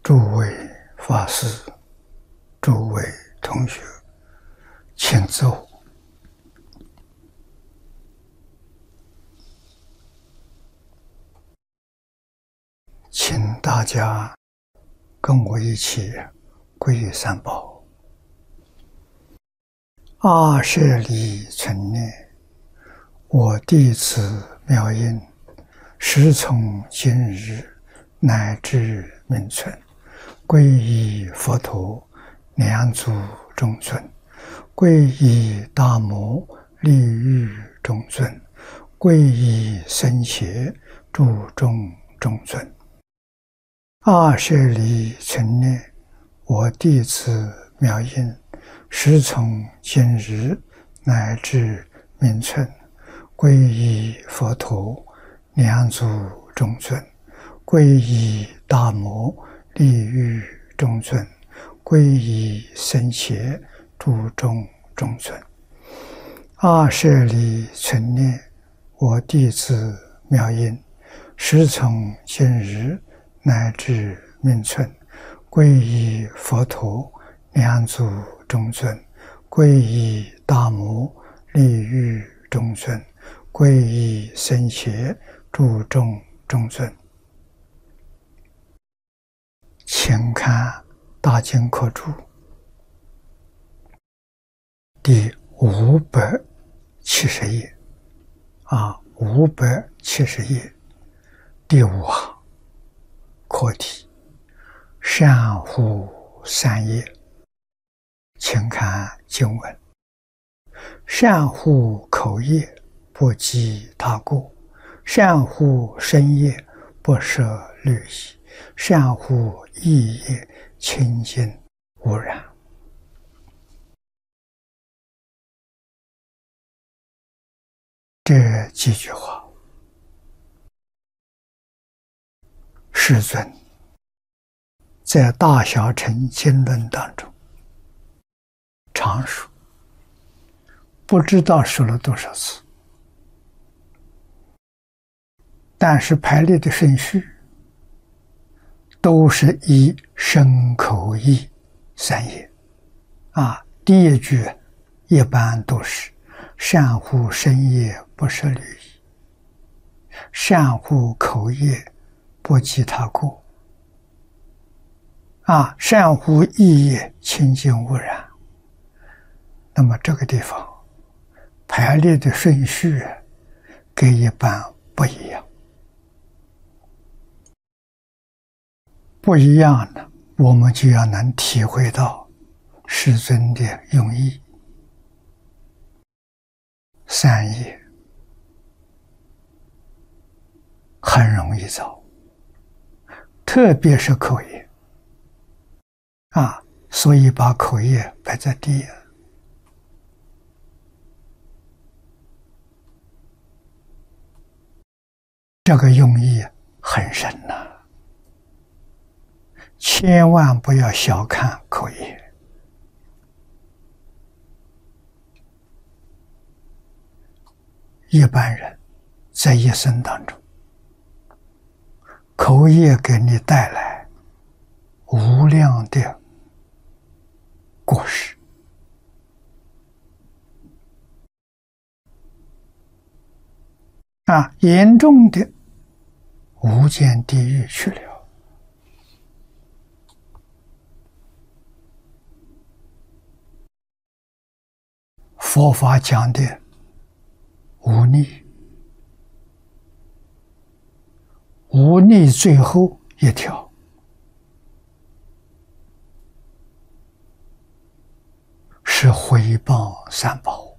诸位法师、诸位同学，请坐。请大家跟我一起皈依三宝。阿舍利存念，我弟子妙音，时从今日乃至命存，皈依佛陀，两足中尊；皈依大摩，利欲中尊；皈依僧伽，注中中尊。阿舍利存念，我弟子妙音，时从今日乃至命存，皈依佛陀，两足中尊；皈依大摩，利欲中尊；皈依僧伽，注中中尊。阿舍利存念，我弟子妙音，时从今日乃至命存，皈依佛陀，两足中尊；皈依大摩，利欲中尊；皈依僧伽，注中中尊。请看大经科注第570页570页第5行课题善护三业。请看经文：善护口业，不积他过；善护身业，不摄律仪；善护意业，清净无染。这几句话，世尊在大小乘经论当中常说，不知道说了多少次，但是排列的顺序都是以身口意三业第一句一般都是善护身业，不摄律仪；善护口业，不积他过；善护意业，清净无染。那么这个地方排列的顺序跟一般不一样，不一样的，我们就要能体会到世尊的用意。三业很容易造，特别是口业所以把口业摆在第一。这个用意很深千万不要小看口业。一般人在一生当中，口业给你带来无量的过失严重的无间地狱去了。佛法讲的无逆，无逆最后一条是毁谤三宝，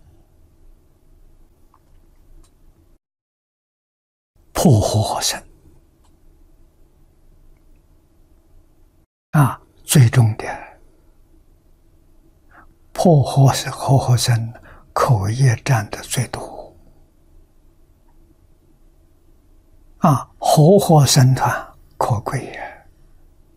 破活活生最终的破活活生口业占的最多活活僧团可贵